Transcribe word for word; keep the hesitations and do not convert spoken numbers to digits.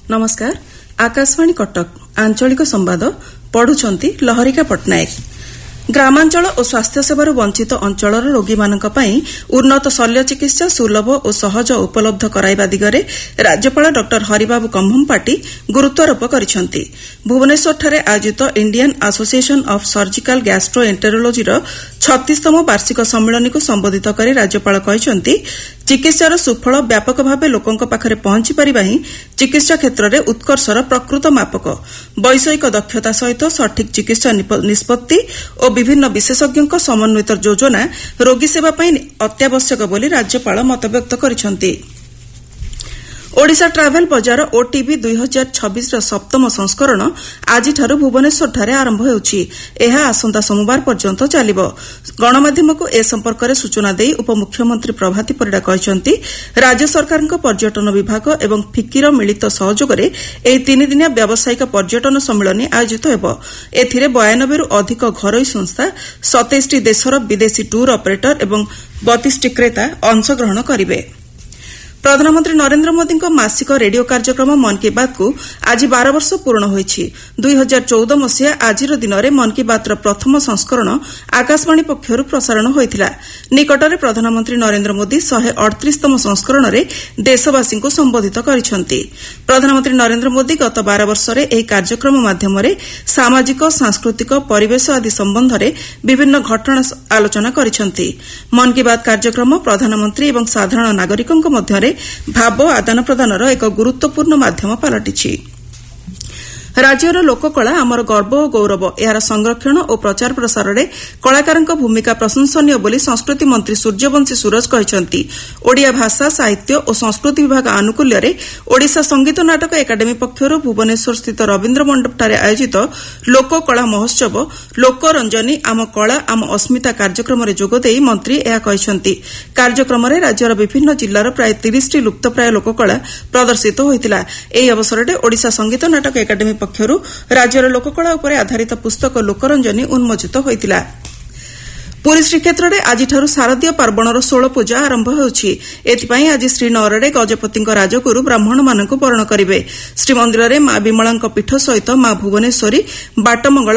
नमस्कार आकाशवाणी कटक आंचलिक संवाद पढ़ुछंती लहरिका पट्टनायक। ग्रामांचल और स्वास्थ्य सेवार वंचित अंचलर रोगीमानक पई उन्नत शल्य चिकित्सा सुलभ और सहज उपलब्ध कराइबा दिगरे राज्यपाल डॉ हरिबाबू कम्भमपाटी गुरुत्वारोप करिसेंती। भुवनेश्वरଠାରେ आयोजित इंडियन एसोसिएशन ऑफ सर्जिकल गैस्ट्रोएंटेरोलॉजीर छत्तीसतम वार्षिक सम्मेलन को संबोधित कर राज्यपाल कहिसेंती चिकित्सार सुफल व्यापक भावे लोकंक पाखरे पहुंची पारिबा ही चिकित्सा क्षेत्र में उत्कर्षर प्रकृत मापक। वैषयिक दक्षता सहित सठिक चिकित्सा निष्पत्ति और विभिन्न विशेषज्ञों समन्वित योजना रोगी सेवा अत्यावश्यक बोली राज्यपाल मतव्यक्त करिसेंती। ओडिशा ट्राभेल बजार ओटीबी दुई हजार छब्बीस सप्तम संस्करण आज भुवनेश्वर आरंभ होउछि। एहा आसंता सोमवार पर्यंत चलिब। गणमाध्यम को ए संपर्क में सूचना दे उपमुख्यमंत्री प्रभाती परिडा कहते राज्य सरकार पर्यटन विभाग एवं फिकिर मिलित सहयोग में एही तीन दिनिया व्यावसायिक पर्यटन सम्मेलन आयोजित होब। एथिरे बयानबे अधिक घरोई संस्था सतैश टी देशर विदेशी टूर ऑपरेटर एवं बतीस टी क्रेता अंशग्रहण करिवे। प्रधानमंत्री नरेंद्र मोदी मासिक रेडियो कार्यक्रम मन की बात को आज बारह वर्ष पूर्ण होइछि। दुई हजार चौदह मसीहा आजिर दिन में मन की बात प्रथम संस्करण आकाशवाणी पक्षर प्रसारण होइथिला। निकटरे प्रधानमंत्री नरेंद्र मोदी शहे अड़तीसतम संस्करण में देशवासी को संबोधित करिसेंती। प्रधानमंत्री नरेंद्र मोदी गत बारह वर्ष में एही कार्यक्रम माध्यम सामाजिक सांस्कृतिक परिवेश आदि संबंध में विभिन्न घटना आलोचना करिसेंती। मन की बात कार्यक्रम प्रधानमंत्री एवं साधारण नागरिकों मध्य भाव आदान प्रदानर एक गुरुत्वपूर्ण माध्यम पलटिछि। राज्यर लोककला आमर गर्व और गौरव। यार संरक्षण और प्रचार प्रसार में कलाकारों भूमिका प्रशंसनीय बोली संस्कृति मंत्री सूर्यवंशी सूरज कहते ओडिया भाषा साहित्य और संस्कृति विभाग आनुकूल्य रे ओडिशा संगीत नाटक एकाडेमी पक्षर भुवनेश्वर स्थित रवीन्द्र मंडपठारे आयोजित लोककला महोत्सव लोकरंजनी आम कला आम अस्मिता कार्यक्रम में जोगदे मंत्री यह कहते। कार्यक्रम में राज्यर विभिन्न जिलार प्राय तीस टी लुप्तप्राय लोककला प्रदर्शित होता। यह अवसर में ओडिशा संगीत नाटक एकाडेमी पक्षर राज्यर लोककला उपर आधारित पुस्तक लोकरंजनी उन्मोचित होइतिला। पुरी श्रीक्षेत्र में आज शारदीय पार्वणर षोल पूजा आरंभ होउछि। एथिपाई आज श्रीनगर में गजपति राजगुरु ब्राह्मण मानक वरण करिवे। श्रीमंदिर में मां विमला पीठ सहित मां भुवनेश्वरी बाटमंगला